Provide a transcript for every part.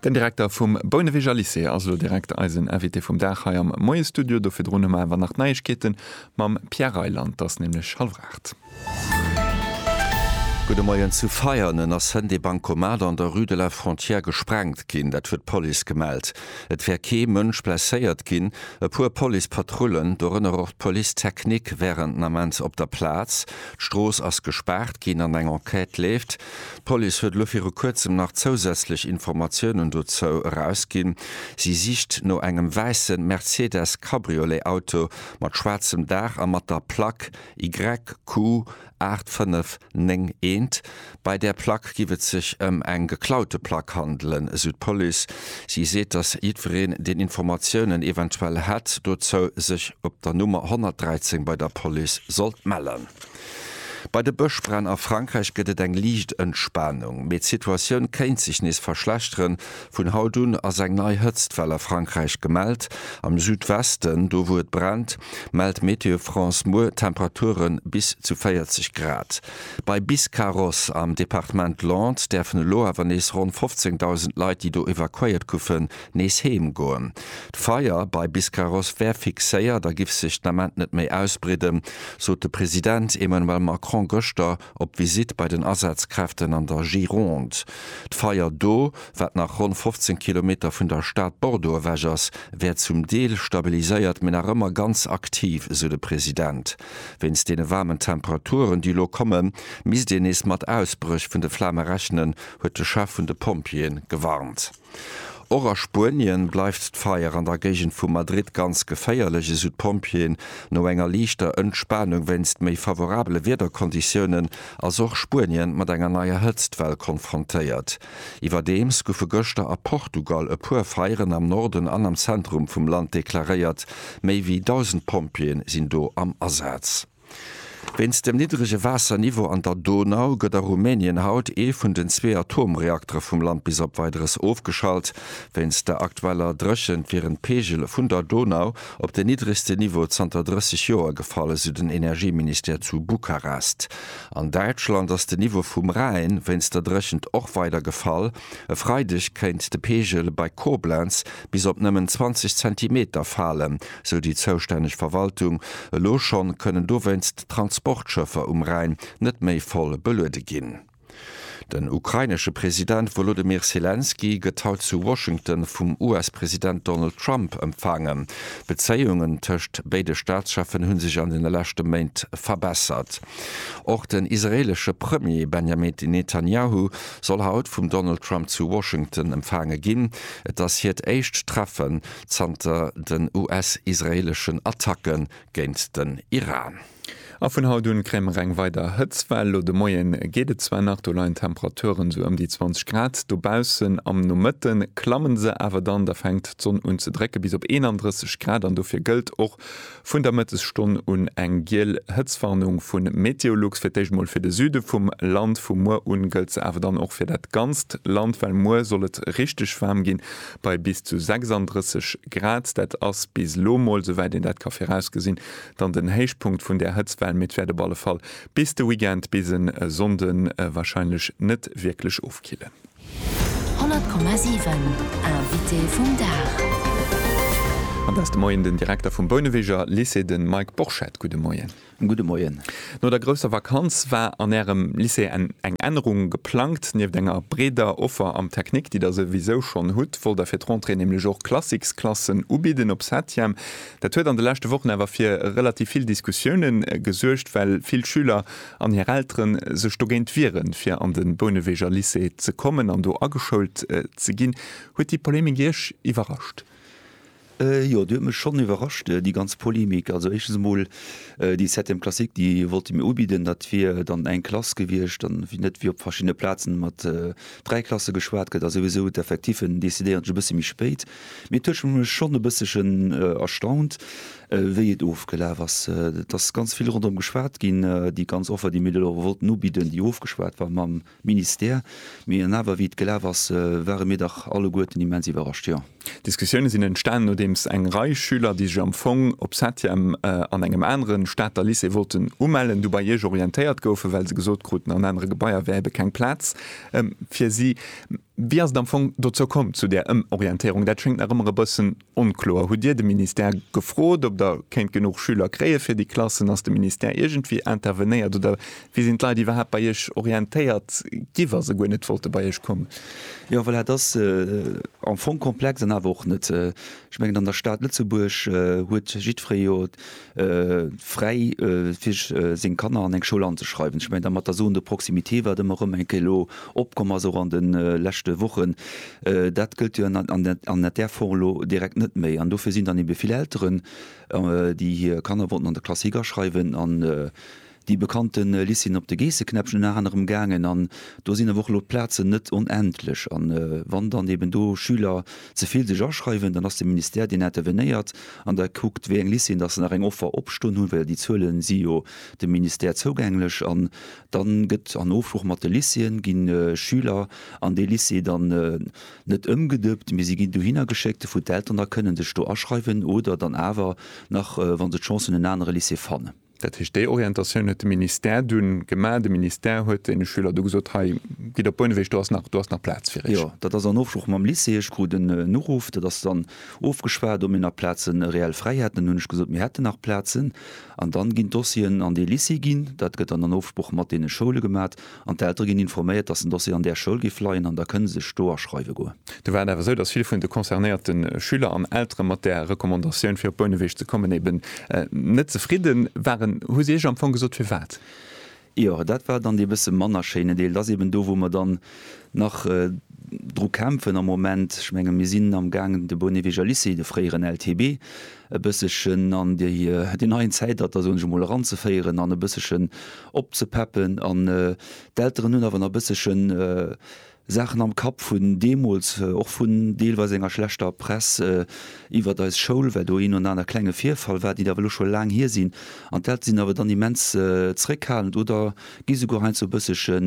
Den Direktor vom Bonneveger Lycée, also direkt als ein RWT vom Dach am Moje Studio, do fir Drne mal nach Neichkeeten mam Pierre Reiland, das nämlich halfrecht. Gute Morgen zu feiern ass Handy Bankomat an der Rue de la Frontière gesprengt ginn, dat fir d Poli gemeldt. Et wär ke Mënsch blesséiert ginn, e puer Polipatrullen do ënner och Politechnik wären namens op der Platz. D'Stroos ass gesperrt ginn an eng Enquête left. Poli huet lo fir kurzem nach zusätzlich Informationoen dozo rausginn. Sie sicht no engem weißen Mercedes Cabriolet Auto mat schwarzem Dach a mat der Plaque YQ 8591. Bei der Plaque giwet sich eng geklaute Plaque handeln, Südpolis. Sie seht, dass Idweren den Informationen eventuell hat, dozo sich op der Nummer 113 bei der Police sollt melden. Bei de Bëchbrenn a Frankreich gëtt eng Liichtentspannung. Met Situationun kenint sich nes verschlechteren vun Hautun ass eng nei Hëtztweller Frankreich gemeldt. Am Südwesten, do wo et brennt, meldt Meteo France Mo Temperaturen bis zu 40 Grad. Bei Biscarrosse am Departement Land derfen lo awer nees rund 15.000 Leiit, die do evakuiert kuffen, nees heem goen. D'Feier bei Biscarrosse wär fixéier, da gif sich d'Ament net méi ausbriden, so de Präsident Emmanuel Macron Göster op Visit bei den Ersatzkräften an der Gironde. D'Feier do, wat nach rund 15 Kilometer vun der Stadt Bordeaux wägers, wär zum Deel stabiliséiert men er ëmmer ganz aktiv, so de Präsident. Wenns dee warmen Temperaturen, die lo kommen, mis den es mat Ausbrüch vun de Flamme rechnen, huet de Chef vun de Pompien gewarnt. Orer Spurien bleifft d'Feier an der Gegent vu Madrid ganz geféierlege Südpompien no enger liichter Entspannung wennst méi favorable Wederkonditionen as och Spurien mat enger naier Hëtztwell konfrontéiert. Iwer deems goufe Göster a Portugal e puer Feieren am Norden an am Zentrum vum Land deklaréiert, méi wie 1000 Pompien sinn do am Ersatz. Wenns dem niedrige Wasserniveau an der Donau gëtt der Rumänien haut vun den 2 Atomreaktor vum Land bis op weiteres aufgeschalt, wenns der aktueller Drëchen viren Pegel vun der Donau op de niedrigste Niveau 30 Joer gefalle su den Energieminister zu Bukarest. An Deutschland ass de Niveau vum Rhein, wenns der Drëchend och weiter gefall, freidig kenint de Pegel bei Koblenz bis op nëmmen 20 cm fallen, so die zoustänneg Verwaltung. Lo schon können do wennst Transportschëffer Rhein net méi voll belöde ginn. Den ukrainesche Präsident Volodymyr Zelensky getaut zu Washington vum US-Präsident Donald Trump empfangen. Bezeiungen töcht beide Staatschefen hunn sich an den letzte Moment verbessert. Auch den israelische Premier Benjamin Netanyahu soll haut vum Donald Trump zu Washington empfange ginn. Das hiet echt treffen zanter den US-israelischen Attacken géint den Iran. A vun hautun kremmereng weiter Hëtzwell oder de Moien gedet 2 Nacht oder Temperaturen so die 20 Grad. Dobausen am Nomëtten klammen se awer dann der fängt Sonn un ze drecke bis op 31 Grad an dofir gëlt och vun der Mëttestunde un eng giel Hëtzwarnung vun Meteorologs firtechmoll fir de Süde vum Land vum Mo ungëlt ze awer dann och fir dat ganz Land, weil Mo sollet richtig warm gin bei bis zu 36 Grad, dat ass bis Lomoll soweit den dat Kaffee rausgesinn, dann den Heichpunkt vun der Hëtzwell mit werdeballe Fall bis de Weekend bisen Sonden wahrscheinlich net wirklich aufkillen. 100,7 Invité vum Dach. Und das Moien den Direktor vom Bonneveger Lycée, den Mike Borchet. Gute Morgen. Gute Morgen. No der grösser Vakanz war an ihrem Lycée eng Änderung geplant, neben enger breder Offer am Technik, die da sowieso schon hut, voll der Fetrontre nämlich auch Klassiksklassen ubieden op Satjem. Dat huet an de letzte Wochen aber fir relativ viel Diskussionen gesuercht, weil viel Schüler an hier Eltern se stogent viren fir an den Bonneveger Lycée ze kommen, an do ageschult ze ginn, huet die Polemik überrascht. Ja, du mich schon überrascht, die ganze Polemik. Also ich mal die ZM Klassik, die wollte mir anbieten, dass wir dann ein Klasse gewirrscht, dann wie nicht wie auf verschiedene Plätzen mit 3 Klassen geschwärzt wird, also sowieso effektiv ein dezidiert ein bisschen spät. Mir tut mich schon ein bisschen erstaunt, wie es aufgelegt was das ganz viel rundum geschwärzt ging, die ganz offen die Mittel wollten nur bieten, die aufgeschwärzt waren am Minister. Mir aber wie es gelegt was, wären mir doch alle gut immens überrascht, ja. Diskussionen sind entstanden, nachdem eng Reihe Schüler, die sich am Fong op Satjem an engem anderen Stadt der Lycée wollten ummelden, du bei je orientiert goufe, weil sie gesot kruten an andere Gebäier wäbe kein Platz für sie. wie es dann dazu kommt zu der Orientierung, das schenkt immer ein bisschen unklar. Hat dir das Minister gefragt, ob da kennt genug Schüler kriegen für die Klassen, dass das Minister irgendwie interveniert oder wie sind Leute, die überhaupt bei euch orientiert, die was so gut nicht wollte bei euch kommen? Ja, weil das am Fond komplex aber auch nicht. Ich meine, an der Stadt Lützeburg hat Jidfrei frei Fisch sind kann an eng Schule anzuschreiben. Ich meine, da hat so eine Proximität wird immer ein Kilo abkommen so an den letzten Wochen. Das gilt ja an der Vorlo direkt nicht mehr. Und dafür sind dann eben viele Älteren, die hier kann an der Klassiker schreiben, an die bekannten Lissien op de Geseknäpschen nach anderem gangen an do sind woch Plätze net unendlich an wann dann eben do Schüler zuviel sich ausschreiben, dann hast dem Minister die net vennéiert an der guckt wie eng Lissien dat nach eng Opfer opstun hun well die Zllen sie dem Minister zugänglich an dann gëtt an Aufruch mat Lissien gin Schüler an de Lycée dann net ëmgedëpt mir sie gin du hingescheckte vu Eltern da können sech do ausschreiben oder dann awer nach wann se Chancen in andere Lycée fannen. Dat ist die Orientation hat Minister dun Gemeindeminister huet den Schüler du gesagt gi der Point du hast nach Platz für ja, dat an Aufspruch am Lycée den Nurruf, das dann aufgeschwert in der Plätzen reell Freiheiten hun gesagt mir hätte nach Plätzen an dann gin Dossien an die Lycée gin, dat gëtt an den Aufspruch mat in Schule gemat an der Eltern gin informiert, dass Dossier an der Schule gefleien an da können se Sto schreibe go. Du waren aber so, dass viele von den konzernierten Schüler an ältere mat der Rekommandation für Bonnewich zu kommen eben net zufrieden waren. Hu se am Anfang gesot fir wat? Ja, dat war dann die bisse Mannerschene Deel, das eben do, wo man dann nach Druckkämpfen am Moment schmengen mir sinn am gang de Bonnevigalisse de freieren LTB bissechen an den neuen Zeit dat so Moleranz zu feieren an bissechen opzepeppen an d'älteren hun awer bissechen Sachen am Kap vun Demos och vun Deelweis enger schlechter Press iwwer da Schoul, well du hin und an klenge Vierfall wär, die der will schon lang hier sinn. An dat sinn awer dann immens zreckhalend oder gise go hein zu bëssechen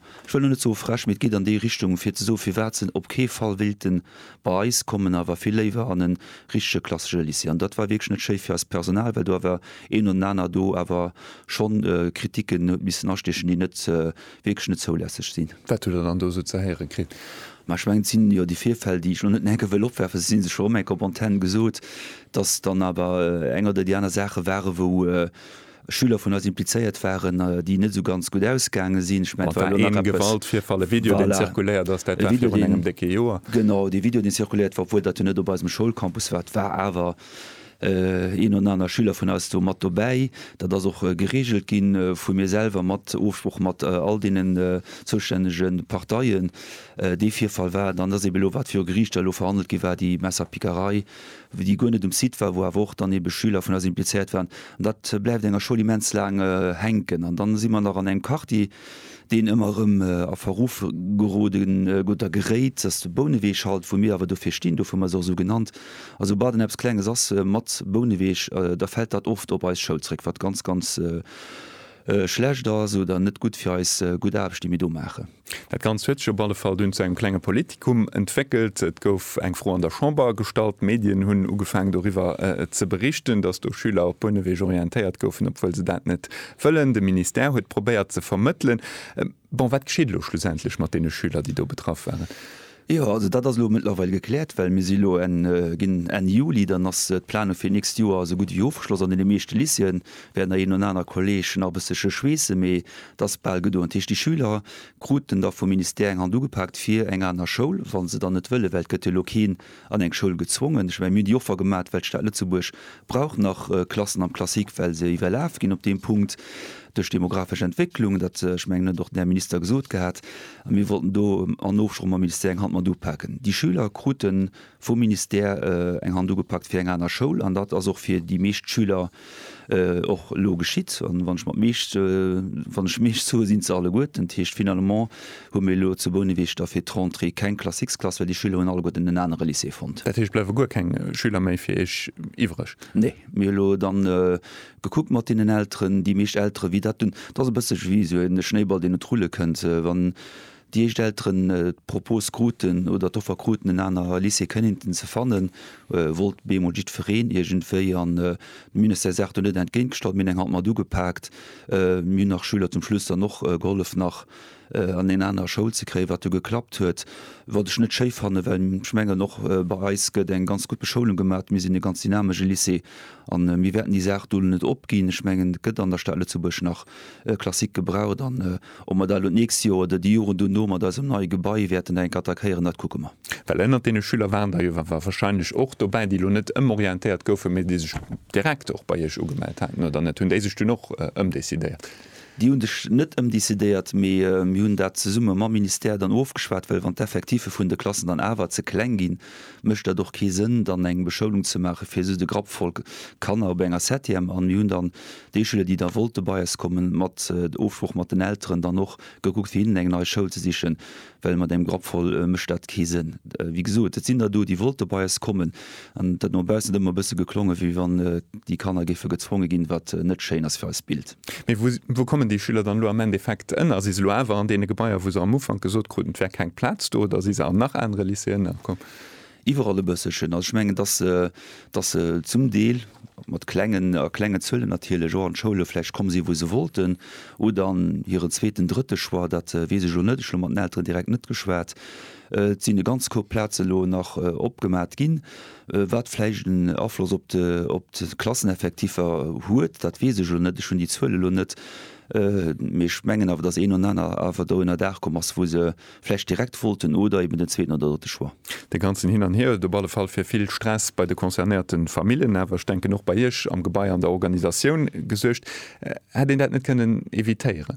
net so frasch mit geht an de Richtung fir so viel Wäzen op Kefall wilden bei Eis kommen awer viel iwwer an den richsche klassische Lycée. An dat war wirklich net schef als Personal, weil du awer en und nanner do awer schon Kritiken bis nachstechen die net wirklich net zolässig sinn. Krit. Man schwingt sinn ja die Vierfäll, die schon net enke will opwerfen, sind se schon op Anten gesot, dats dann aber enger der Diana Sache wäre, wo Schüler von uns impliziert waren, die nicht so ganz gut ausgegangen sind. Ich mein, Gewalt für Video voilà. Den zirkulär, das Video genau, die Video den zirkuliert war, wo dat net bei dem Schulcampus war aber een und an Schüler von aus mat vorbei, dat das auch geregelt gin vu mir selber mat Aufspruch mat all denen zuständigen Parteien die vier Fall war dann das wat für Griechstelle verhandelt gewär die Messerpikerei wie die Gunne dem Sid war, wo wo dann e Schüler von aus impliziert werden. Dat bleibt enger Schuliments lang henken an dann si man noch an eng Kart die den immerem a Verruf geroden guter Gerät, dass de Bonewech halt vu mir, aber du verstehen du immer so genannt. Also baden Apps kleine Sass mat Bonewech, da fällt dat oft op als Schulreck wat ganz schlecht da so dann net gut fir als gut Abstimme do mache. Et ganz balle Fall dun zu eng klenge Politikum entwickelt, et gouf eng froh an der Chamber stalt Medien hunn ugefang darüber ze berichten, dats du Schüler op Bonnewech orientéiert goufen, obwohl se dat net fëllen. De Minister huet probéiert ze vermitteln. Bon wat geschieetlo schlussendlich mat de Schüler, die do betraff waren. Ja, also dat lo mittlerweile geklärt, weil mir silo gin en Juli dann ass Plane fir nächst Joer so gut wie aufgeschloss an den meeschte Lyceen werden er an einer Kolleggen a besche Schwese méi das Ball gedo und die Schüler kruten da vom Minister eng an dugepackt fir eng an der Schul, wann se dann net wëlle Welt gëtte Lokin an eng Schul gezwungen. Ich mein, mir die Offer gemat Weltstelle zu Bursch brauch nach Klassen am Klassik, weil se iwwerläf gin op dem Punkt durch demografische Entwicklung, dat schmengen doch der Minister gesot gehabt. Wir wollten do an Aufschrum am Minister eng Hand man packen. Die Schüler kruten vom Minister eng Hand gepackt fir eng einer Schule, an dat auch fir die Meeschtschüler auch lo geschieht. Wann schmech so sind ze alle gut. Hicht finalement ho lo zu Bonnewech dafir Trantri kein Klassiksklasse, weil die Schüler alle gut in den anderen Lycée fand. Dat bleiwe go kein Schüler méi fir ich iwrech. Nee, Melo dann geguckt mat den Älteren, die meescht ältere wie dat bësse wie so en Schneeball den trulle kënnt, wann die älteren Proposgruten oder Toffergruten in einer Lycée kënnenten ze fannen, wollt Bemogit verreen egentéi an Minister net entgéintstat min eng hat mat du gepackt, Mün nach Schüler zum Schlüsser noch Golf nach an den einer Schul ze kre, wat du geklappt huet, wat net Chef hanne, well Schmenger noch bereiske eng ganz gut Beschulung gemacht, mir sinn de ganz dynamische Lycée an mir werden die Sachen net opgin schmengen gëtt an der Stelle zu bech nach Klassik gebraut an om da nächst Jahr oder die Juren du no da neue Gebä werden eng attackieren net gucke mal. Verländert den Schüler waren da war wahrscheinlich auch dabei, die lo net ëm orientiert goufe mit direkt auch bei gemeldet haben oder net hun du noch desideiert. Die hun net desideiert mé hun dat ze summe ma Minister dann aufgeschwert, well wann d'effektive vun de Klassen dann awer ze kleng gin, mcht er doch kiesinn dann eng Beschulung zu mache fir se de Grappvolk kann op enger Setm an hun dann de Schüler, die der wollte bei es kommen mat Aufspruch mat den Eltern dann noch geguckt wie eng neue Schul ze sichchen, well man dem Grappvoll mcht dat kiesen. Wie gesot sinn du die wollte bei es kommen an dat no be immer bisse geklonge, wie wann die Kanner gife gezwungen gin, wat net Schein as fir als Bild. Wo kommen die Schüler dann lo am Endeffekt ënner si lo awer an de Gebäier, wo se am Ufang gesot kruten wär kein Platz do, oder si se nach andere Lycéen kom. Iwer alle bëssechen als schmengen zum Deel mat klengen zëllen natile Jo an Schouleflech kommen sie wo se wollten oder an hire zweten dritte Schwar, dat wie se jo net mat Näre direkt net geschwert. Sinn de ganz ko Plätze lo nach opgemat ginn, wat flechten Afflos op de Klasseneffektiver huet, dat wie se jo net schon die Zëlle lo net méch menggen awer das en annner awer do in der kommmers wo se Flech direkt wollten oder eben den zweten oder dritte Schwar. De ganzen hin an her de balle Fall fir viel Stress bei de konzernierten Familien awer denke noch bei Ich am Gebäi an der Organisation gesuercht, den dat net können eviitéieren.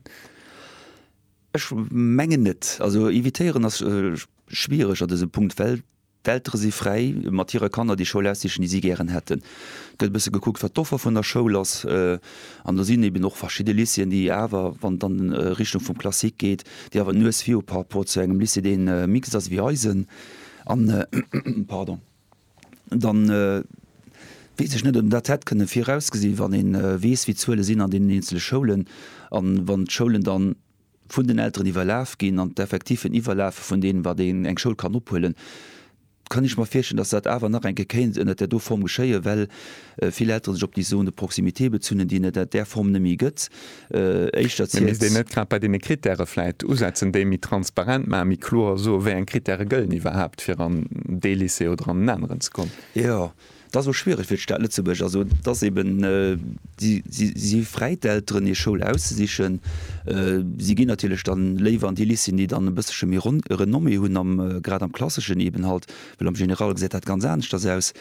Ech menggen net, also eviitéieren as schwierig an diesem Punkt D'ältere sie frei Mattiere Kanner die Scholästischen die sie gieren hätten. Gëtt bisse geguckt vertoffer vun der Show lass an der sinn eben noch verschiedene Lycéen, die awer wann dann Richtung vum Klassik geht, die awer nues vi paar zu engem Lycée den mix as wie Eisen an pardon. Dann wiech net dat kënne fir rausgesi, wann en wees wie zuele sinn an den insel Scholen an wann Scholen dann vun den Eltern iwwerläf gin an d'effektiven Iwerläfe vun denen war den eng Schul kann opholen. Kann ich mal fechen, dass dat awer nach en gekennt in der do Form geschéie, well viel Eltern sich op die so de Proximité bezunnen, die net der Form nemi gëtt. net grad bei den Kriterifleit usetzen de mi transparent ma mi klo so wé en Kriter gëllen iwwerhaft fir an Delise oder an anderen kom. Ja. Das so schwierig für Stelle zu bech, also das eben sie freidelteren die Schul aussichen sie gehen natürlich dann lever an die Lycéen, die dann ein bisschen mehr Renommee hun am gerade am klassischen eben halt, weil am General gesagt hat ganz ernst das aus.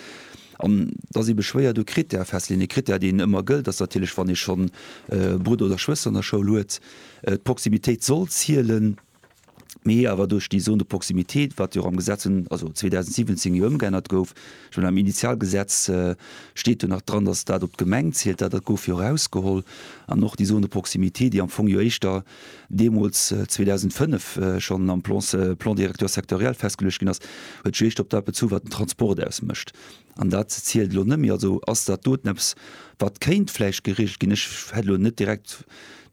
Da sie beschwer du Kriter festline Kriter die immer gilt, das natürlich wann ich schon Bruder oder Schwester an der Schau lot Proximität soll zielen. Mehr aber durch die so eine Proximität wat am Gesetz also 2017 geändert gouf schon am Initialgesetz steht nach dran, dass da dort gemengt zählt dat gouf hier rausgeholt an noch die so eine Proximität, die am Fong da Demos 2005 schon am Plandirektor sektoriell festgelöscht hast op der Bezug wat den Transport ausmischt an dat zielt lo nimi also as der dotneps wat kein Fleischgericht gin net direkt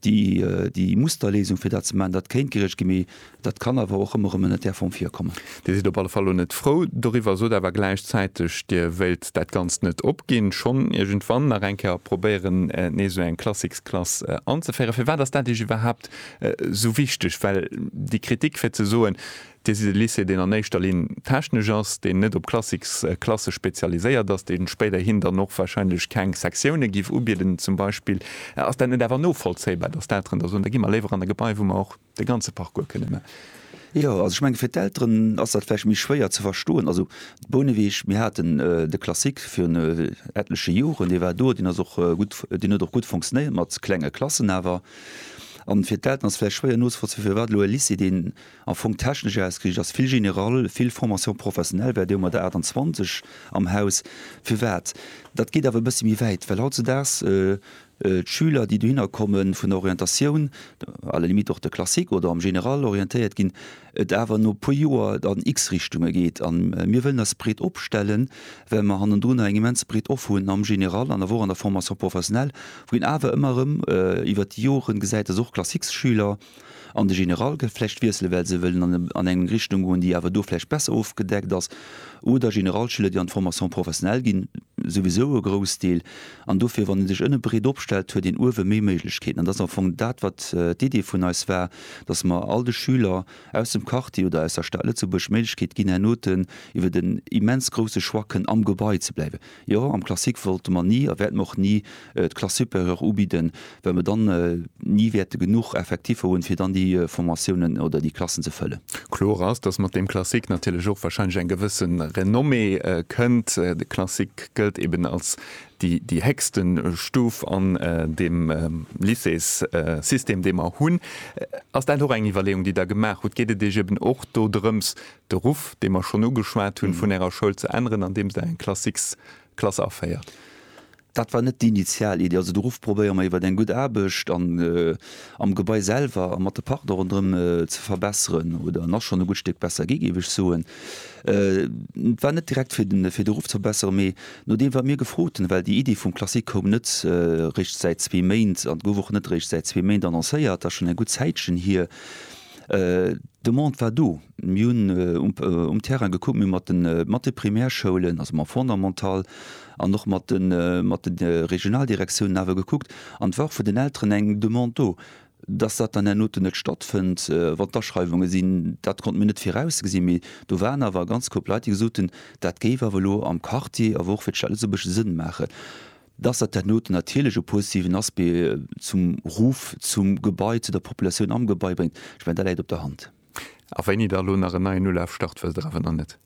die Musterlesung fir dat ze man dat kein gericht gemi, dat kann awer auch immer net der Form 4 kommen. Di si op alle Fall net froh, darüber so der war gleichzeitig der Welt dat ganz net opgin schon egent wann nach enker probieren ne so en Klassiksklass anzufäre. Fir war das dat ich überhaupt so wichtig, weil die Kritik fir ze soen, Lycée den an Neistalin Technegers den net op Klasse speziaiséiert, dats den später hinder noch wahrscheinlich keng Sektionen gif ubieden zum Beispiel ass den derwer no vollzeiber der Stären da gimmer lewer an der Gebä, wo man auch de ganze Parkour kënne. Ja, also ich mein, für die Eltern ass dat mich schwer zu verstoen. Also Bonewich mir hat de Klassik für etliche Joren, die war do, die doch gut funktioniert mat klenge Klassen awer. An fir Elternfir schwier nos fir wat lo Lycée den an vung technisch auskrieg ass vill general, vill Formation professionell, wer de mat der 20 am Haus fir wät. Dat geht awer bis mi weit, well haut ze das Schüler, die du hinkommen vun der Orientation, alle Limit doch der Klassik oder am General orientiert gin, dawer no po Joer an X-Richtunge geht. An mir will das Bret opstellen, wenn man han du engemens Bret ofhoen am General an der wo an der Formation professionell, woin awer immerem iwwer die Joren gesäit soch Klassikschüler an de General geflecht wiesel, weil se willen an engen Richtung hun, die awer duflech besser aufgedeckt as oder Generalschüler, die an Formation professionell gin sowieso Großstil an dofir wann sich ënne Bret opstellt hue den Uwe méiglechkeeten. Das vu dat wat d'Idee vun auss war, dats ma all de Schüler aus dem Karti oder aus der Stelle zu beschmelchkeet gin er Noten iwwer den immens grosse Schwacken am Gebäi ze bleiwe. Ja am Klassik wollte man nie erwer noch nie Klassipper ubieden, wenn man dann nie werte genug effektiv hun fir dann die Formationen oder die Klassen ze fëlle. Klar aus, dass man dem Klassik natürlich auch wahrscheinlich ein gewissen Renommee könnt. De Klassik gilt eben als die hexten Stuf an dem Lycées-System, dem er hunn. Aus der Überlegung, die da gemacht hat, geht es eben auch darums, der Ruf, den man schon geschwert hun von ihrer Schule zu ändern, an dem sie ein Klasse auffeiert. Dat war net die Initialidee, also der Ruf probier ma iwwer den gut erbecht am Gebäi selber am mat de Partner rundm zu verbeeren oder noch schon gut Stück besser gegewich soen. War net direkt fir den Ruf zu besser méi no dem war mir gefroten, weil die Idee vum Klassik kom net rich seit 2 Mainint an gowoch net rich seit 2 Mainint annoncéiert, da schon en gut Zeitchen hier. De Mont war do Terra gekommen mat den Mathe Primärschulen, also ma fundamental an noch mat den Regionaldirektion nawer geguckt an war vu den Eltern eng de Monto, dats dat an der Note net stattfind, wat derschreibungen sinn, dat kon min net fir rausgesinn. Do Werner war ganz komplett gesoten, dat gewer wo am Kartier a woch fir alles so bech Sinn mache. Das hat der Not natürliche positiven Aspekt zum Ruf, zum Gebäude, zu der Population am Gebäude bringt. Ich meine, da leid auf der Hand. Auf wenn ich da lohn nach einer 0 start, was drauf noch nicht?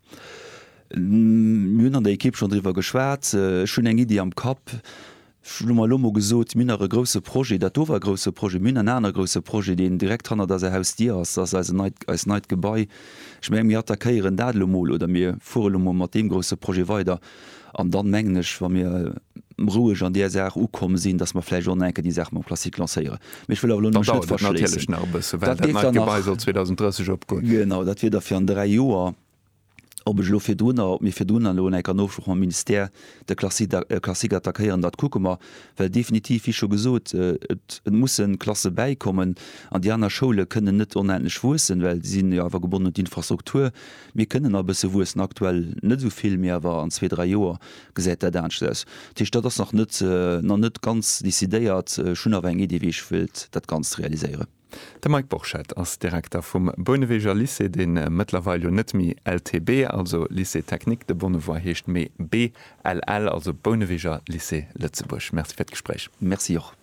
Mün an der Equipe schon drüber geschwärzt, schon eine Idee am Kopf. Lomo gesot minere grosse Projekt, dat dower grosse Projekt, Min einer grosse Projekt, den direkt hanner dat er Haus Dir ass als neit Gebäi. Ich mein, mir attackieren Datlomol oder mir Vorlomo mat dem grosse Projekt weiter. An dann mengenech war mir ruhig an der Sache kommen sinn, dass man vielleicht schon enke die Sache mal Klassik lancieren. Mich will aber noch 2030 opgo. Genau, dat wird dafür an 3 Joer. Ob ich fir Donner mir fir Donner lo eng no am Minister der Klassik attackieren, dat gucke well definitiv wie schon gesot et muss Klasse beikommen an die aner Schule können net unendlich wussen, weil die sind ja awer gebunden Infrastruktur. Wir können aber se wussen aktuell net soviel mehr war an 2-3 Joer gesät der Ernst. Die Stadt das noch net ganz décidéiert schon eng Idee wie ich will dat ganz realiseiere. Der Mike Borchet als Direktor vom Bonneveger Lycée den mittlerweile net mi LTB, also Lycée Technik de Bonnevoie hecht méi BLL, also Bonneveger Lycée Lützeburg. Merci für das Gespräch. Merci auch.